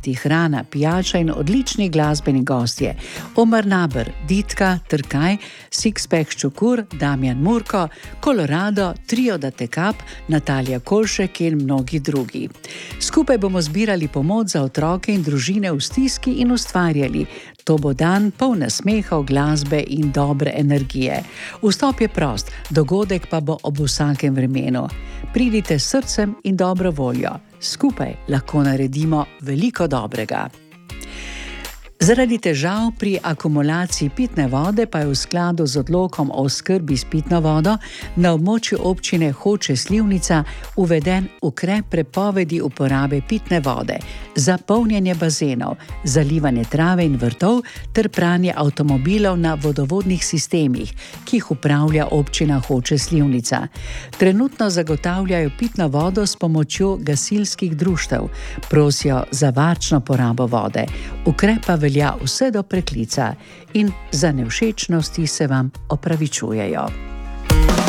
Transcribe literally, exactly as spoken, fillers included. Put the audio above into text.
recepti, hrana, pijača in odlični glasbeni gostje. Omar Naber, Ditka, Trkaj, Sixpack Ščukur, Damjan Murko, Colorado, Trio da Tekap, Natalija Kolšek in mnogi drugi. Skupaj bomo zbirali pomoč za otroke in družine v stiski in ustvarjali. To bo dan poln smehov, glasbe in dobre energije. Vstop je prost, dogodek pa bo ob vsakem vremenu. Pridite s srcem in dobro voljo. Skupaj lahko naredimo veliko dobrega. Zaradi težav pri akumulaciji pitne vode pa je v skladu z odlokom o oskrbi s pitno vodo na območju občine Hoče - Slivnica uveden ukrep prepovedi uporabe pitne vode za polnjenje bazenov, zalivanje trave in vrtov ter pranje avtomobilov na vodovodnih sistemih, ki jih upravlja občina Hoče - Slivnica. Trenutno zagotavljajo pitno vodo s pomočjo gasilskih društev, prosijo za varčno porabo vode. Ukrep pa velja vse do preklica in za nevšečnosti se vam opravičujejo.